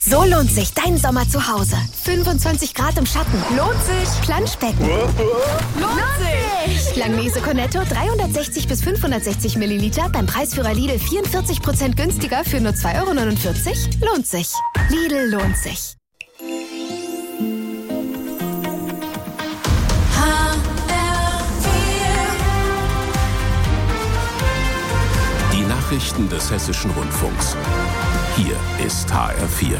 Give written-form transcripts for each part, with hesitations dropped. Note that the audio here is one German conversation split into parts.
So lohnt sich dein Sommer zu Hause. 25 Grad im Schatten. Lohnt sich. Planschbecken. Lohnt sich. Langnese Cornetto 360 bis 560 Milliliter beim Preisführer Lidl 44% günstiger für nur 2,49 €. Lohnt sich. Lidl lohnt sich. Die Nachrichten des Hessischen Rundfunks. Hier ist HR4.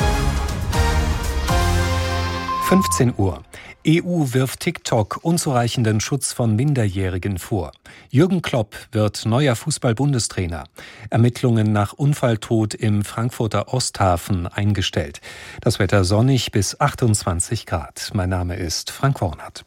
15 Uhr. EU wirft TikTok unzureichenden Schutz von Minderjährigen vor. Jürgen Klopp wird neuer Fußball-Bundestrainer. Ermittlungen nach Unfalltod im Frankfurter Osthafen eingestellt. Das Wetter sonnig bis 28 Grad. Mein Name ist Frank Wornert.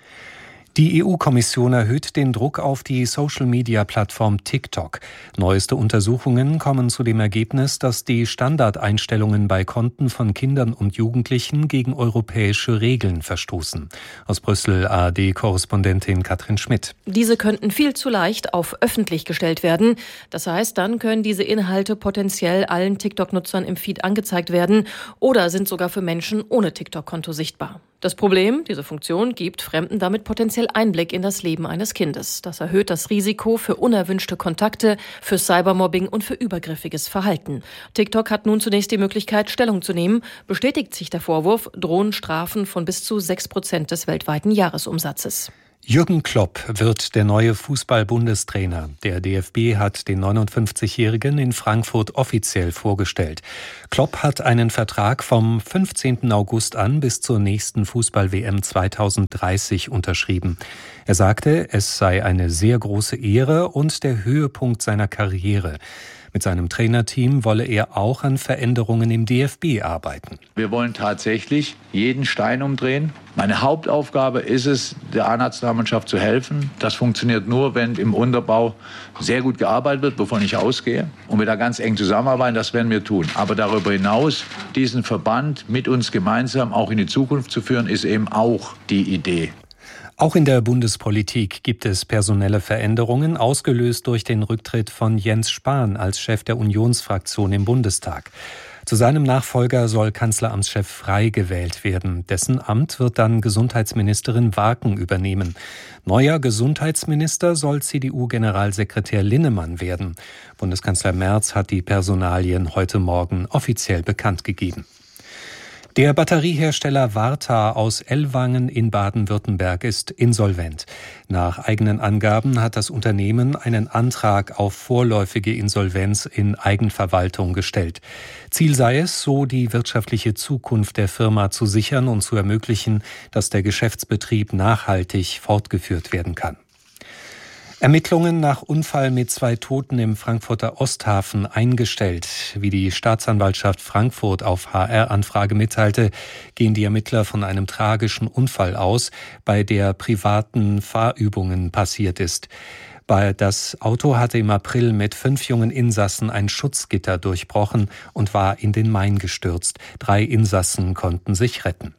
Die EU-Kommission erhöht den Druck auf die Social-Media-Plattform TikTok. Neueste Untersuchungen kommen zu dem Ergebnis, dass die Standardeinstellungen bei Konten von Kindern und Jugendlichen gegen europäische Regeln verstoßen. Aus Brüssel ARD-Korrespondentin Katrin Schmidt. Diese könnten viel zu leicht auf öffentlich gestellt werden. Das heißt, dann können diese Inhalte potenziell allen TikTok-Nutzern im Feed angezeigt werden oder sind sogar für Menschen ohne TikTok-Konto sichtbar. Das Problem, diese Funktion gibt Fremden damit potenziell Einblick in das Leben eines Kindes. Das erhöht das Risiko für unerwünschte Kontakte, für Cybermobbing und für übergriffiges Verhalten. TikTok hat nun zunächst die Möglichkeit, Stellung zu nehmen. Bestätigt sich der Vorwurf, drohen Strafen von bis zu 6% des weltweiten Jahresumsatzes. Jürgen Klopp wird der neue Fußball-Bundestrainer. Der DFB hat den 59-Jährigen in Frankfurt offiziell vorgestellt. Klopp hat einen Vertrag vom 15. August an bis zur nächsten Fußball-WM 2030 unterschrieben. Er sagte, es sei eine sehr große Ehre und der Höhepunkt seiner Karriere. Mit seinem Trainerteam wolle er auch an Veränderungen im DFB arbeiten. Wir wollen tatsächlich jeden Stein umdrehen. Meine Hauptaufgabe ist es, der A-Nationalmannschaft zu helfen. Das funktioniert nur, wenn im Unterbau sehr gut gearbeitet wird, wovon ich ausgehe. Und wir da ganz eng zusammenarbeiten, das werden wir tun. Aber darüber hinaus, diesen Verband mit uns gemeinsam auch in die Zukunft zu führen, ist eben auch die Idee. Auch in der Bundespolitik gibt es personelle Veränderungen, ausgelöst durch den Rücktritt von Jens Spahn als Chef der Unionsfraktion im Bundestag. Zu seinem Nachfolger soll Kanzleramtschef Frey gewählt werden. Dessen Amt wird dann Gesundheitsministerin Warken übernehmen. Neuer Gesundheitsminister soll CDU-Generalsekretär Linnemann werden. Bundeskanzler Merz hat die Personalien heute Morgen offiziell bekannt gegeben. Der Batteriehersteller Varta aus Ellwangen in Baden-Württemberg ist insolvent. Nach eigenen Angaben hat das Unternehmen einen Antrag auf vorläufige Insolvenz in Eigenverwaltung gestellt. Ziel sei es, so die wirtschaftliche Zukunft der Firma zu sichern und zu ermöglichen, dass der Geschäftsbetrieb nachhaltig fortgeführt werden kann. Ermittlungen nach Unfall mit 2 Toten im Frankfurter Osthafen eingestellt. Wie die Staatsanwaltschaft Frankfurt auf HR-Anfrage mitteilte, gehen die Ermittler von einem tragischen Unfall aus, bei der privaten Fahrübungen passiert ist. Das Auto hatte im April mit 5 jungen Insassen ein Schutzgitter durchbrochen und war in den Main gestürzt. 3 Insassen konnten sich retten.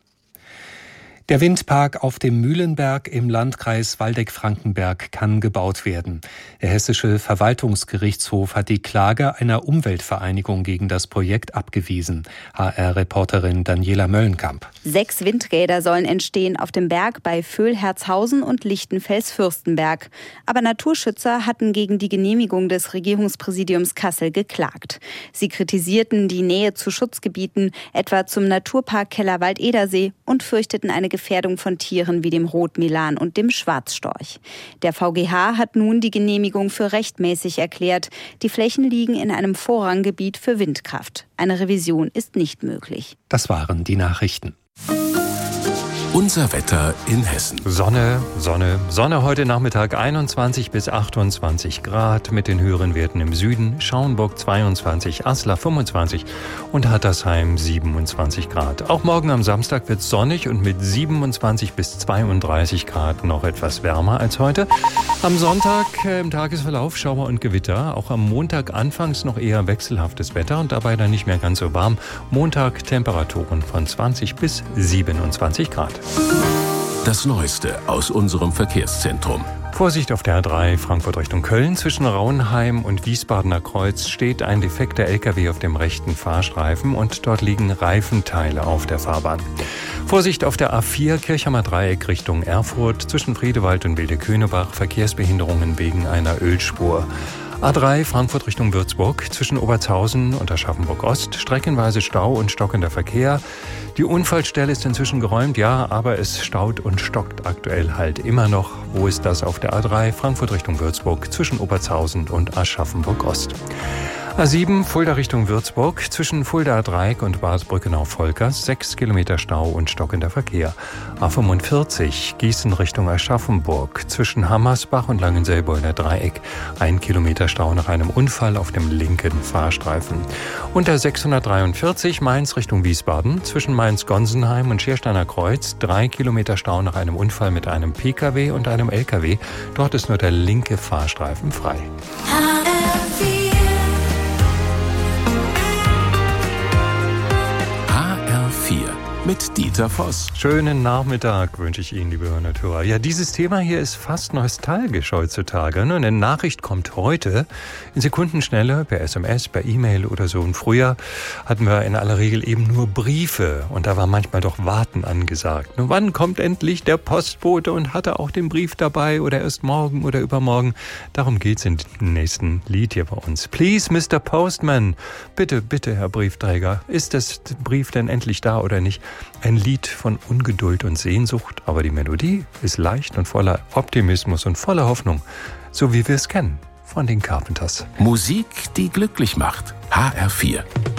Der Windpark auf dem Mühlenberg im Landkreis Waldeck-Frankenberg kann gebaut werden. Der Hessische Verwaltungsgerichtshof hat die Klage einer Umweltvereinigung gegen das Projekt abgewiesen. HR-Reporterin Daniela Möllenkamp. 6 Windräder sollen entstehen auf dem Berg bei Vöhlherzhausen und Lichtenfels-Fürstenberg. Aber Naturschützer hatten gegen die Genehmigung des Regierungspräsidiums Kassel geklagt. Sie kritisierten die Nähe zu Schutzgebieten, etwa zum Naturpark Kellerwald-Edersee, und fürchteten eine Gefährdung von Tieren wie dem Rotmilan und dem Schwarzstorch. Der VGH hat nun die Genehmigung für rechtmäßig erklärt. Die Flächen liegen in einem Vorranggebiet für Windkraft. Eine Revision ist nicht möglich. Das waren die Nachrichten. Unser Wetter in Hessen. Sonne heute Nachmittag 21 bis 28 Grad mit den höheren Werten im Süden. Schaumburg 22, Aslar 25 und Hattersheim 27 Grad. Auch morgen am Samstag wird es sonnig und mit 27 bis 32 Grad noch etwas wärmer als heute. Am Sonntag im Tagesverlauf Schauer und Gewitter. Auch am Montag anfangs noch eher wechselhaftes Wetter und dabei dann nicht mehr ganz so warm. Montag Temperaturen von 20 bis 27 Grad. Das Neueste aus unserem Verkehrszentrum. Vorsicht auf der A3 Frankfurt Richtung Köln. Zwischen Rauenheim und Wiesbadener Kreuz steht ein defekter LKW auf dem rechten Fahrstreifen und dort liegen Reifenteile auf der Fahrbahn. Vorsicht auf der A4 Kirchheimer Dreieck Richtung Erfurt. Zwischen Friedewald und Wilde-Könebach Verkehrsbehinderungen wegen einer Ölspur. A3 Frankfurt Richtung Würzburg. Zwischen Obertshausen und Aschaffenburg Ost streckenweise Stau und stockender Verkehr. Die Unfallstelle ist inzwischen geräumt, ja, aber es staut und stockt aktuell halt immer noch. Wo ist das? Auf der A3 Frankfurt Richtung Würzburg zwischen Obertshausen und Aschaffenburg Ost. A7 Fulda Richtung Würzburg, zwischen Fuldaer Dreieck und Bad Brückenau-Volkers 6 Kilometer Stau und stockender Verkehr. A45 Gießen Richtung Aschaffenburg, zwischen Hammersbach und Langenselboiner Dreieck 1 Kilometer Stau nach einem Unfall auf dem linken Fahrstreifen. Und der 643 Mainz Richtung Wiesbaden, zwischen Mainz-Gonsenheim und Schiersteiner Kreuz 3 Kilometer Stau nach einem Unfall mit einem Pkw und einem Lkw. Dort ist nur der linke Fahrstreifen frei. Mit Dieter Voss. Schönen Nachmittag wünsche ich Ihnen, liebe Hörerinnen und Hörer. Ja, dieses Thema hier ist fast nostalgisch heutzutage. Eine Nachricht kommt heute in Sekundenschnelle per SMS, per E-Mail oder so. Und früher hatten wir in aller Regel eben nur Briefe und da war manchmal doch Warten angesagt. Nun, wann kommt endlich der Postbote und hat er auch den Brief dabei oder erst morgen oder übermorgen? Darum geht's in dem nächsten Lied hier bei uns. Please, Mr. Postman. Bitte, bitte, Herr Briefträger. Ist das Brief denn endlich da oder nicht? Ein Lied von Ungeduld und Sehnsucht, aber die Melodie ist leicht und voller Optimismus und voller Hoffnung, so wie wir es kennen von den Carpenters. Musik, die glücklich macht. HR4.